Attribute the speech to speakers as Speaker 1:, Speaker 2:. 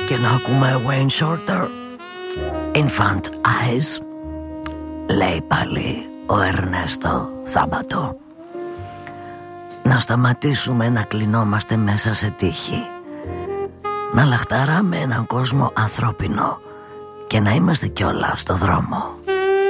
Speaker 1: και να ακούμε Wayne Shorter, Infant Eyes. Λέει πάλι ο Ερνέστο Σάμπατο. Να σταματήσουμε να κλεινόμαστε μέσα σε τύχη, να λαχταράμε έναν κόσμο ανθρώπινο και να είμαστε κιόλας στο δρόμο.